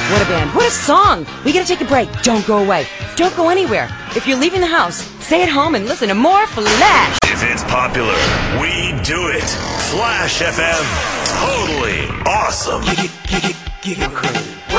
What a band. What a song. We gotta take a break. Don't go away. Don't go anywhere. If you're leaving the house, stay at home and listen to more Flash. If it's popular, we do it. Flash FM. Totally awesome. Giga crew.